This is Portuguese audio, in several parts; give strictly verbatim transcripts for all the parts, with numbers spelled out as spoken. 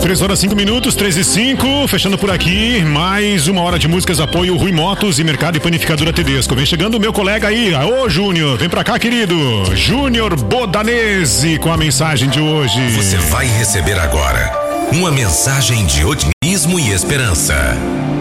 três horas, cinco minutos, treze e cinco, fechando por aqui, mais uma hora de músicas, apoio Rui Motos e Mercado e Panificadora Tedesco. Vem chegando o meu colega aí, ô Júnior, vem pra cá, querido, Júnior Bodanese, com a mensagem de hoje. Você vai receber agora uma mensagem de otimismo e esperança.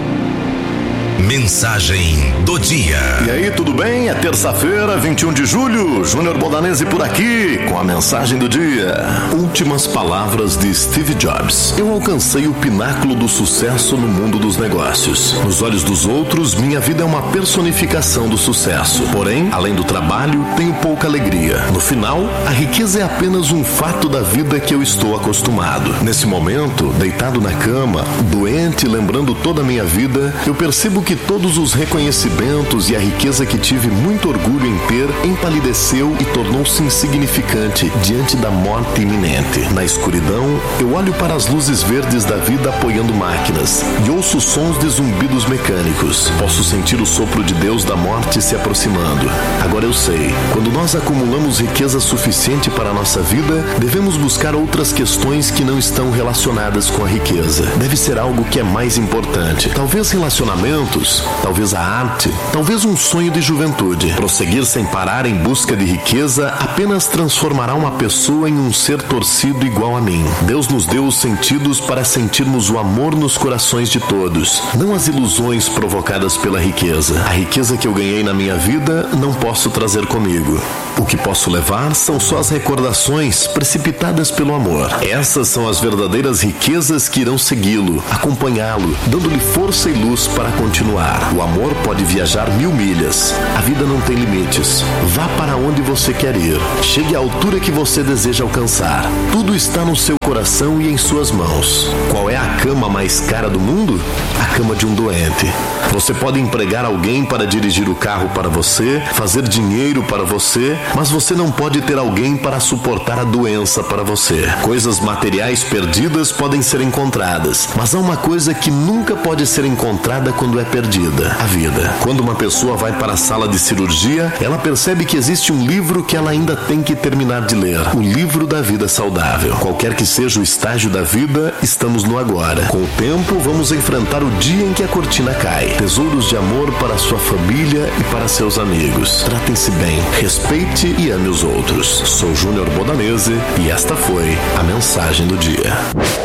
Mensagem do dia. E aí, tudo bem? É terça-feira, vinte e um de julho. Júnior Bodanese por aqui, com a mensagem do dia. Últimas palavras de Steve Jobs. Eu alcancei o pináculo do sucesso no mundo dos negócios. Nos olhos dos outros, minha vida é uma personificação do sucesso. Porém, além do trabalho, tenho pouca alegria. No final, a riqueza é apenas um fato da vida que eu estou acostumado. Nesse momento, deitado na cama, doente, lembrando toda a minha vida, eu percebo que todos os reconhecimentos e a riqueza que tive muito orgulho em ter empalideceu e tornou-se insignificante diante da morte iminente. Na escuridão, eu olho para as luzes verdes da vida apoiando máquinas e ouço sons de zumbidos mecânicos. Posso sentir o sopro de Deus da morte se aproximando. Agora eu sei, quando nós acumulamos riqueza suficiente para a nossa vida, devemos buscar outras questões que não estão relacionadas com a riqueza. Deve ser algo que é mais importante. Talvez relacionamentos, talvez a arte, talvez um sonho de juventude. Prosseguir sem parar em busca de riqueza apenas transformará uma pessoa em um ser torcido igual a mim. Deus nos deu os sentidos para sentirmos o amor nos corações de todos, não as ilusões provocadas pela riqueza. A riqueza que eu ganhei na minha vida não posso trazer comigo. O que posso levar são só as recordações precipitadas pelo amor. Essas são as verdadeiras riquezas que irão segui-lo, acompanhá-lo, dando-lhe força e luz para continuar. O amor pode viajar mil milhas. A vida não tem limites. Vá para onde você quer ir. Chegue à altura que você deseja alcançar. Tudo está no seu coração e em suas mãos. Qual é a cama mais cara do mundo? A cama de um doente. Você pode empregar alguém para dirigir o carro para você, fazer dinheiro para você, mas você não pode ter alguém para suportar a doença para você. Coisas materiais perdidas podem ser encontradas, mas há uma coisa que nunca pode ser encontrada quando é perdida: a vida. Quando uma pessoa vai para a sala de cirurgia, ela percebe que existe um livro que ela ainda tem que terminar de ler: o livro da vida saudável. Qualquer que seja o estágio da vida, estamos no agora. Com o tempo, vamos enfrentar o dia em que a cortina cai. Tesouros de amor para sua família e para seus amigos. Tratem-se bem, respeite e ame os outros. Sou Júnior Bodanese e esta foi a mensagem do dia.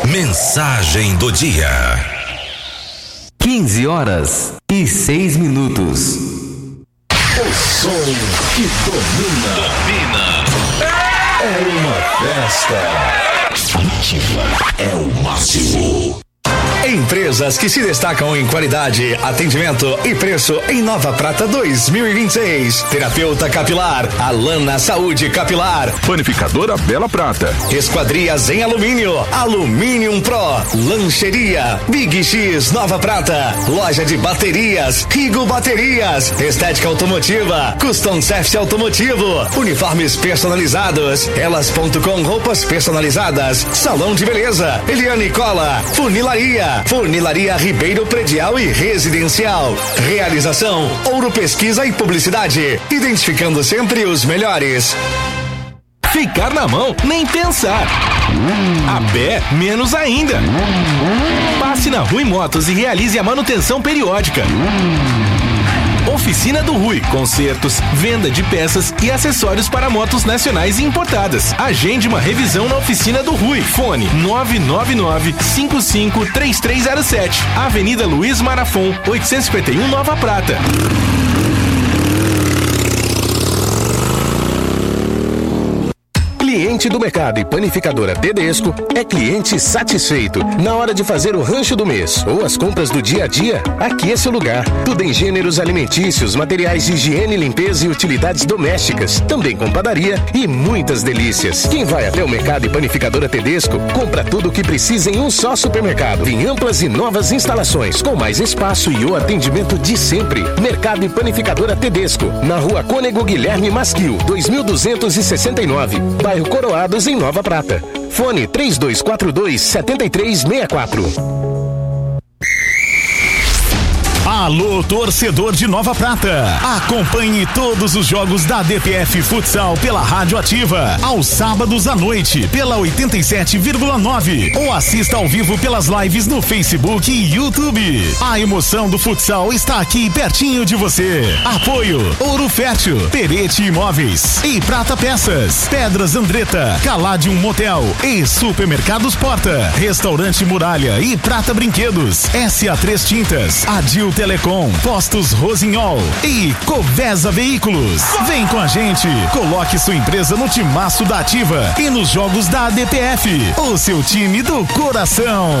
Mensagem do dia. quinze horas e seis minutos. O som que domina. Domina. É uma festa. Ativa é o máximo. Empresas que se destacam em qualidade, atendimento e preço em Nova Prata dois mil e vinte e seis. Terapeuta Capilar, Alana Saúde Capilar. Panificadora Bela Prata. Esquadrias em alumínio, Aluminium Pro. Lancheria, Big X Nova Prata. Loja de baterias, Rigo Baterias. Estética automotiva, Custom Safety Automotivo. Uniformes personalizados, elas ponto com roupas personalizadas. Salão de beleza, Eliane Cola. Funilaria, Funilaria Ribeiro Predial e Residencial. Realização Ouro Pesquisa e Publicidade, identificando sempre os melhores. Ficar na mão, nem pensar. A pé, menos ainda. Passe na Rui Motos e realize a manutenção periódica. Oficina do Rui, consertos, venda de peças e acessórios para motos nacionais e importadas. Agende uma revisão na Oficina do Rui. Fone nove nove nove, cinco cinco três três zero sete. Avenida Luiz Marafon, oitocentos e cinquenta e um, Nova Prata. Cliente do Mercado e Panificadora Tedesco é cliente satisfeito. Na hora de fazer o rancho do mês ou as compras do dia a dia, aqui é seu lugar. Tudo em gêneros alimentícios, materiais de higiene, limpeza e utilidades domésticas. Também com padaria e muitas delícias. Quem vai até o Mercado e Panificadora Tedesco, compra tudo o que precisa em um só supermercado. Em amplas e novas instalações, com mais espaço e o atendimento de sempre. Mercado e Panificadora Tedesco, na Rua Cônego Guilherme Masquil, dois mil duzentos e sessenta e nove, bairro Coroados, em Nova Prata. Fone três dois quatro dois, sete três seis quatro. A Alô, torcedor de Nova Prata. Acompanhe todos os jogos da D P F Futsal pela Rádio Ativa, aos sábados à noite, pela oitenta e sete vírgula nove. Ou assista ao vivo pelas lives no Facebook e YouTube. A emoção do futsal está aqui pertinho de você. Apoio Ouro Fértil, Perete Imóveis e Prata Peças, Pedras Andretta, Caladium Motel e Supermercados Porta, Restaurante Muralha e Prata Brinquedos, S A três Tintas, Adil Telecom, Postos Rosinhol e Covesa Veículos. Vem com a gente, coloque sua empresa no timaço da Ativa e nos jogos da D P F, o seu time do coração.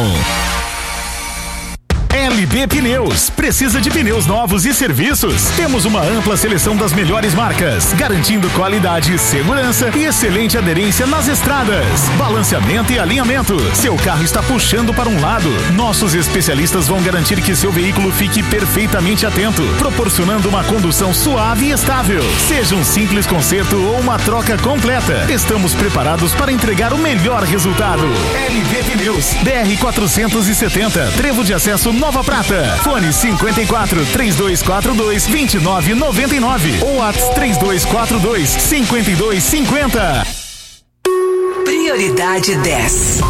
L B Pneus. Precisa de pneus novos e serviços? Temos uma ampla seleção das melhores marcas, garantindo qualidade, segurança e excelente aderência nas estradas. Balanceamento e alinhamento. Seu carro está puxando para um lado. Nossos especialistas vão garantir que seu veículo fique perfeitamente atento, proporcionando uma condução suave e estável. Seja um simples conserto ou uma troca completa, estamos preparados para entregar o melhor resultado. L B Pneus, B R quatrocentos e setenta, Trevo de Acesso Nova Prata. Fone cinquenta e quatro, três dois quatro dois, vinte e nove noventa e nove ou WhatsApp três dois quatro dois, cinquenta e dois cinquenta. Prioridade dez.